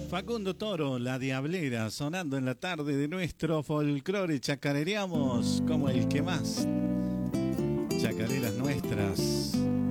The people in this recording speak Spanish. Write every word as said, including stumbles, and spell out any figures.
Facundo Toro, La Diablera, sonando en la tarde de nuestro folclore. Chacarereamos como el que más. Chacareras nuestras.